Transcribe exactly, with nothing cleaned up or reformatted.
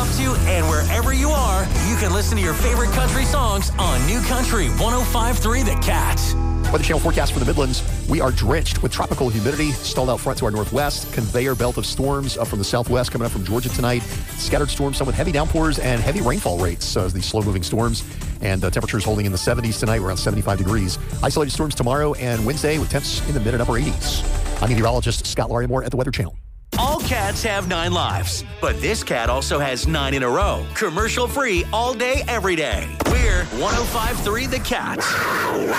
off to, and wherever you are, you can listen to your favorite country songs on New Country one oh five point three The Cat. Weather Channel forecast for the Midlands. We are drenched with tropical humidity, stalled out front to our northwest, conveyor belt of storms up from the southwest coming up from Georgia tonight, scattered storms, some with heavy downpours and heavy rainfall rates as these slow-moving storms, and uh, temperatures holding in the seventies tonight, around seventy-five degrees. Isolated storms tomorrow and Wednesday with temps in the mid and upper eighties. I'm meteorologist Scott Larimore at the Weather Channel. All cats have nine lives, but this cat also has nine in a row. Commercial-free all day, every day. We're one oh five point three The Cat.